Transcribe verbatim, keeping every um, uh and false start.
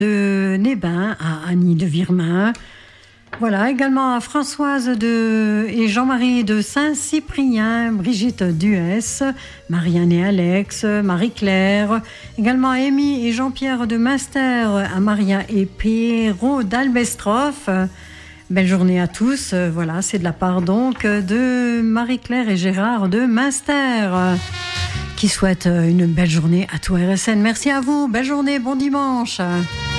de Nébin, à Annie de Virmin. Voilà, également à Françoise de, et Jean-Marie de Saint-Cyprien, Brigitte Duès, Marianne et Alex, Marie-Claire, également à Amy et Jean-Pierre de Münster, à Maria et Pierrot d'Albestroff. Belle journée à tous. Voilà, c'est de la part donc de Marie-Claire et Gérard de Münster qui souhaitent une belle journée à tout R S N. Merci à vous, belle journée, bon dimanche.